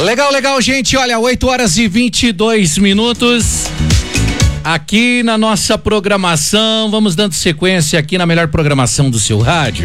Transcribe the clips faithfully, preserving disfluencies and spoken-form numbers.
Legal, legal, gente. Olha, oito horas e vinte e dois minutos. Aqui na nossa programação, vamos dando sequência aqui na melhor programação do seu rádio.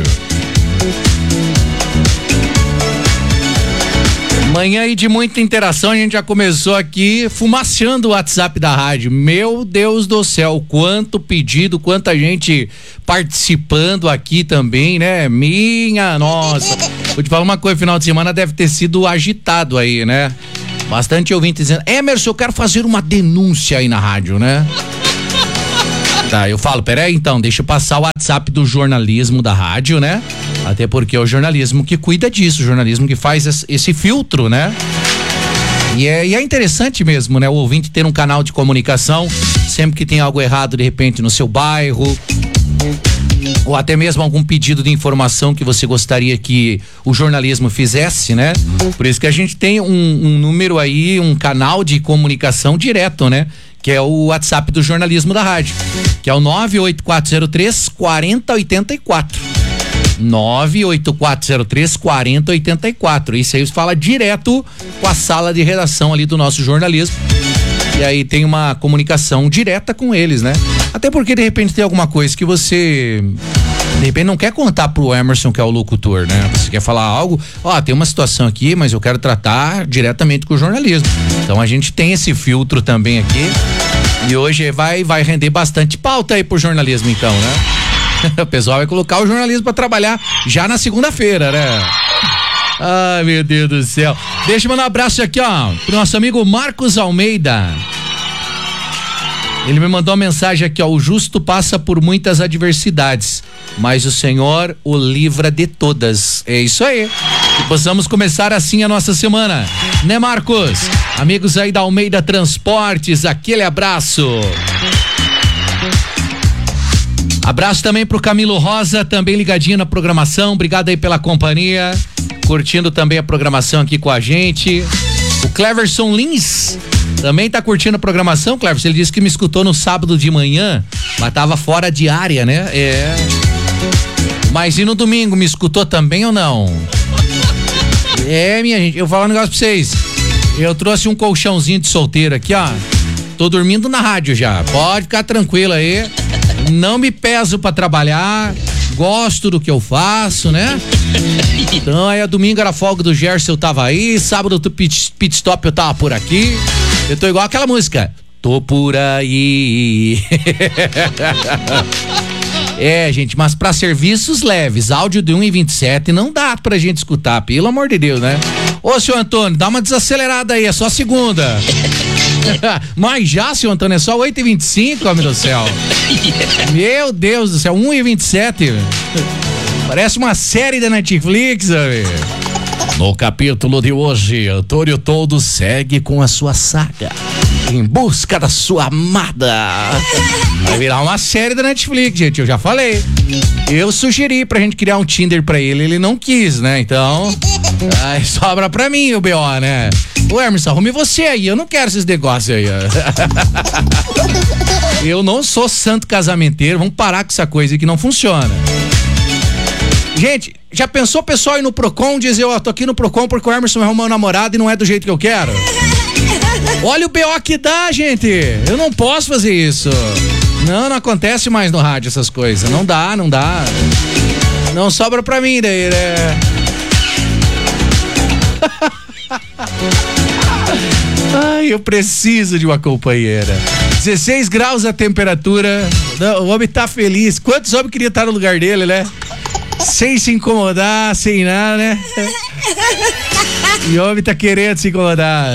Manhã aí de muita interação, a gente já começou aqui fumaceando o WhatsApp da rádio. Meu Deus do céu, quanto pedido, quanta gente participando aqui também, né? Minha nossa. Vou te falar uma coisa, final de semana deve ter sido agitado aí, né? Bastante ouvinte dizendo, Emerson, eu quero fazer uma denúncia aí na rádio, né? Tá, eu falo, peraí então, deixa eu passar o WhatsApp do jornalismo da rádio, né? Até porque é o jornalismo que cuida disso, o jornalismo que faz esse filtro, né? E é, e é interessante mesmo, né? O ouvinte ter um canal de comunicação, sempre que tem algo errado de repente no seu bairro, ou até mesmo algum pedido de informação que você gostaria que o jornalismo fizesse, né? Por isso que a gente tem um, um número aí, um canal de comunicação direto, né? Que é o WhatsApp do jornalismo da rádio, que é o nove oito quatro zero três, quatro zero oito quatro. nove oito quatro zero três, quatro zero oito quatro. Isso aí fala direto com a sala de redação ali do nosso jornalismo. E aí tem uma comunicação direta com eles, né? Até porque de repente tem alguma coisa que você de repente não quer contar pro Emerson, que é o locutor, né? Você quer falar algo, ó, tem uma situação aqui, mas eu quero tratar diretamente com o jornalismo. Então a gente tem esse filtro também aqui. E hoje vai, vai render bastante pauta aí pro jornalismo então, né? O pessoal vai colocar o jornalismo pra trabalhar já na segunda-feira, né? Ai, meu Deus do céu. Deixa eu mandar um abraço aqui, ó, pro nosso amigo Marcos Almeida. Ele me mandou uma mensagem aqui, ó, o justo passa por muitas adversidades, mas o Senhor o livra de todas. É isso aí. Que possamos começar assim a nossa semana, né, Marcos? Amigos aí da Almeida Transportes, aquele abraço. Abraço também pro Camilo Rosa, também ligadinho na programação. Obrigado aí pela companhia, curtindo também a programação aqui com a gente. O Cleverson Lins também tá curtindo a programação, Cleverson. Ele disse que me escutou no sábado de manhã, mas tava fora de área, né? É. Mas e no domingo, me escutou também ou não? É, minha gente, eu vou falar um negócio pra vocês. Eu trouxe um colchãozinho de solteiro aqui, ó. Tô dormindo na rádio já. Pode ficar tranquilo aí. Não me peso pra trabalhar. Gosto do que eu faço, né? Então aí, domingo era folga do Gerson, eu tava aí. Sábado do pit, pit stop eu tava por aqui. Eu tô igual aquela música. Tô por aí. É, gente, mas pra serviços leves, áudio de um e vinte e sete não dá pra gente escutar, pelo amor de Deus, né? Ô, senhor Antônio, dá uma desacelerada aí, é só segunda. Mas já, senhor Antônio, é só oito e vinte e cinco, homem do céu. Meu Deus do céu, um e vinte e sete. Parece uma série da Netflix, amigo. No capítulo de hoje, Antônio Toldo segue com a sua saga em busca da sua amada. Vai virar uma série da Netflix, gente, eu já falei. Eu sugeri pra gente criar um Tinder pra ele, ele não quis, né? Então, aí sobra pra mim o B O, né? Ô, Emerson, arrume você aí, eu não quero esses negócios aí. Eu não sou santo casamenteiro, vamos parar com essa coisa aí que não funciona. Gente, já pensou o pessoal ir no Procon dizer, ó, oh, tô aqui no Procon porque o Emerson é o meu namorado e não é do jeito que eu quero? Olha o B O que dá, gente. Eu não posso fazer isso. Não, não acontece mais no rádio essas coisas. Não dá, não dá. Não sobra pra mim daí, né? Ai, eu preciso de uma companheira. dezesseis graus a temperatura. O homem tá feliz. Quantos homens queriam estar no lugar dele, né? Sem se incomodar, sem nada, né? E o homem tá querendo se incomodar.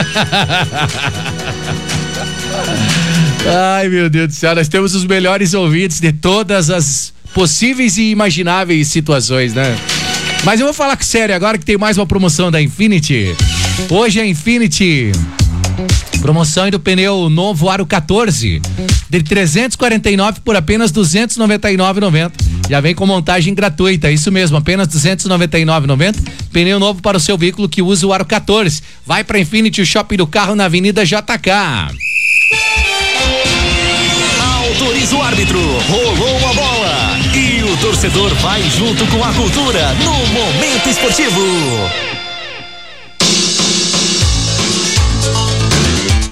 Ai, meu Deus do céu, nós temos os melhores ouvintes de todas as possíveis e imagináveis situações, né? Mas eu vou falar sério agora que tem mais uma promoção da Infinity. Hoje a Infinity, promoção do pneu novo Aro quatorze, de trezentos e quarenta e nove por apenas duzentos e noventa e nove reais e noventa centavos. Já vem com montagem gratuita, isso mesmo, apenas duzentos e noventa e nove reais e noventa centavos. Pneu novo para o seu veículo que usa o Aro quatorze. Vai para Infinity, o shopping do carro na Avenida J K. Autoriza o árbitro, rolou a bola e o torcedor vai junto com a cultura no momento esportivo.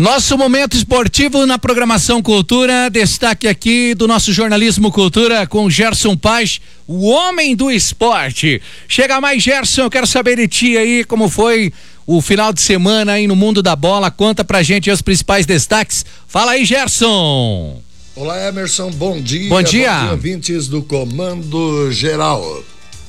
Nosso momento esportivo na programação Cultura, destaque aqui do nosso jornalismo Cultura com Gerson Paz, o homem do esporte. Chega mais, Gerson, eu quero saber de ti aí, como foi o final de semana aí no mundo da bola, conta pra gente os principais destaques. Fala aí, Gerson. Olá, Emerson, bom dia. Bom dia. Bom dia, ouvintes do Comando Geral.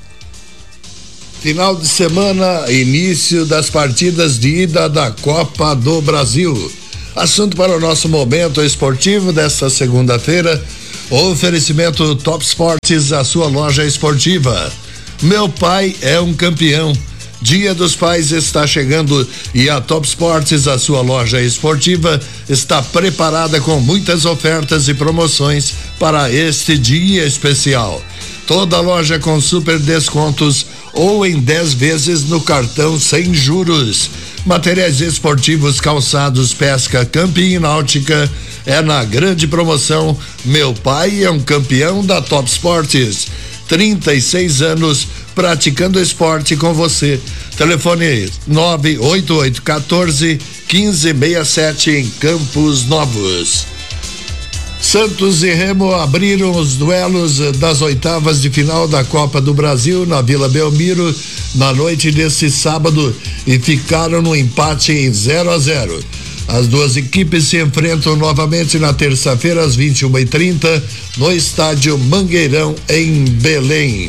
Final de semana, início das partidas de ida da Copa do Brasil. Assunto para o nosso momento esportivo desta segunda-feira, oferecimento Top Sports, a sua loja esportiva. Meu pai é um campeão. Dia dos Pais está chegando e a Top Sports, a sua loja esportiva, está preparada com muitas ofertas e promoções para este dia especial. Toda loja com super descontos ou em dez vezes no cartão sem juros. Materiais esportivos, calçados, pesca, camping e náutica é na grande promoção. Meu pai é um campeão da Top Sports. trinta e seis anos praticando esporte com você. Telefone nove oito oito um quatro um cinco seis sete em Campos Novos. Santos e Remo abriram os duelos das oitavas de final da Copa do Brasil na Vila Belmiro na noite deste sábado e ficaram no empate em zero a zero. As duas equipes se enfrentam novamente na terça-feira às vinte e uma e trinta no estádio Mangueirão em Belém.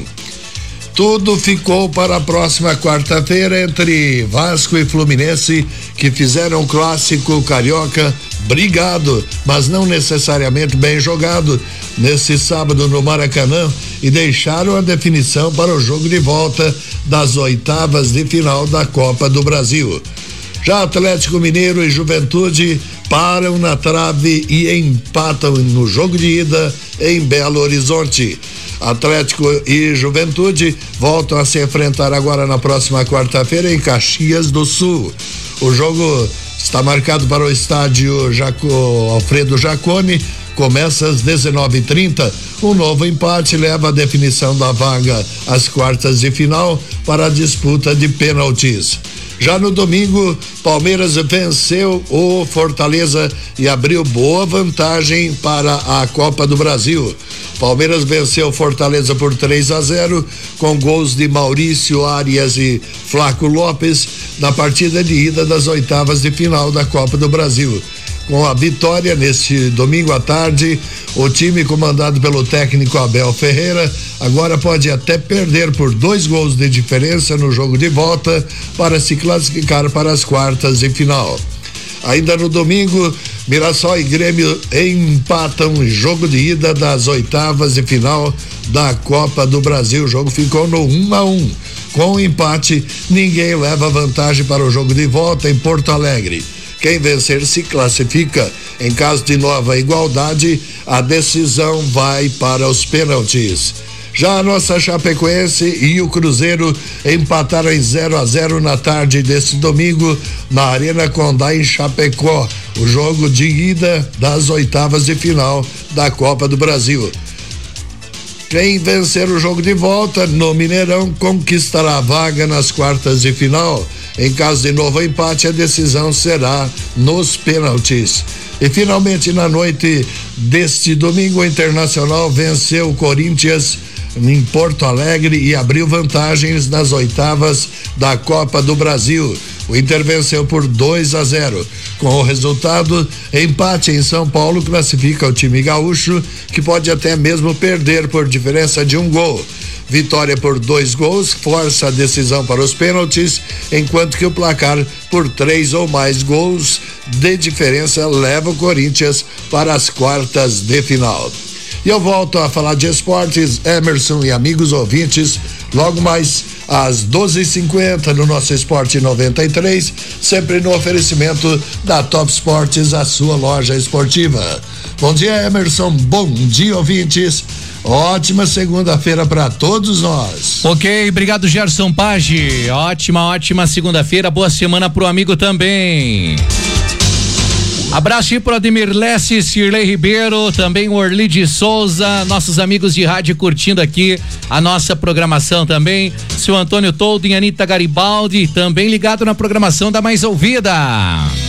Tudo ficou para a próxima quarta-feira entre Vasco e Fluminense, que fizeram um clássico carioca brigado, mas não necessariamente bem jogado, nesse sábado no Maracanã, e deixaram a definição para o jogo de volta das oitavas de final da Copa do Brasil. Já Atlético Mineiro e Juventude param na trave e empatam no jogo de ida em Belo Horizonte. Atlético e Juventude voltam a se enfrentar agora na próxima quarta-feira em Caxias do Sul. O jogo está marcado para o estádio Jaco, Alfredo Jaconi, começa às dezenove e trinta. Um novo empate leva a definição da vaga às quartas de final para a disputa de pênaltis. Já no domingo, Palmeiras venceu o Fortaleza e abriu boa vantagem para a Copa do Brasil. Palmeiras venceu Fortaleza por três a zero, com gols de Maurício Arias e Flaco Lopes na partida de ida das oitavas de final da Copa do Brasil. Com a vitória neste domingo à tarde, o time comandado pelo técnico Abel Ferreira agora pode até perder por dois gols de diferença no jogo de volta para se classificar para as quartas de final. Ainda no domingo, Mirassol e Grêmio empatam o jogo de ida das oitavas de final da Copa do Brasil. O jogo ficou no um a um. Com o empate, ninguém leva vantagem para o jogo de volta em Porto Alegre. Quem vencer se classifica. Em caso de nova igualdade, a decisão vai para os pênaltis. Já a nossa Chapecoense e o Cruzeiro empataram em zero a zero na tarde deste domingo na Arena Condá em Chapecó, o jogo de ida das oitavas de final da Copa do Brasil. Quem vencer o jogo de volta no Mineirão conquistará a vaga nas quartas de final. Em caso de novo empate, a decisão será nos pênaltis. E finalmente, na noite deste domingo, o Internacional venceu o Corinthians em Porto Alegre e abriu vantagens nas oitavas da Copa do Brasil. O Inter venceu por dois a zero. Com o resultado, empate em São Paulo classifica o time gaúcho, que pode até mesmo perder por diferença de um gol. Vitória por dois gols força a decisão para os pênaltis, enquanto que o placar por três ou mais gols de diferença leva o Corinthians para as quartas de final. E eu volto a falar de esportes, Emerson e amigos ouvintes, logo mais às doze e cinquenta no nosso Esporte noventa e três, sempre no oferecimento da Top Sports, a sua loja esportiva. Bom dia, Emerson, bom dia, ouvintes. Ótima segunda-feira para todos nós. Ok, obrigado, Gerson Page. Ótima, ótima segunda-feira, boa semana pro amigo também. Abraço aí pro Ademir Lesse, Cirlei Ribeiro, também o Orli de Souza, nossos amigos de rádio curtindo aqui a nossa programação também. Seu Antônio Tolden, Anitta Garibaldi, também ligado na programação da Mais Ouvida.